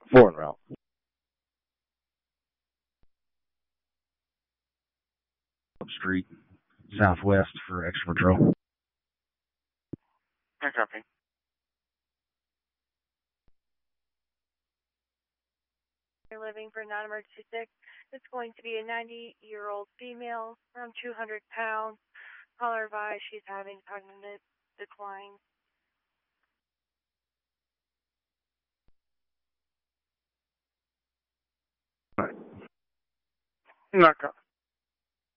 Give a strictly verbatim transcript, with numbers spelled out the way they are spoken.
Four en route. Street, southwest for extra patrol. I copy. You're living for non-emergency six. It's going to be a ninety-year-old female, around two hundred pounds. Caller advised she's having cognitive decline. Not copy.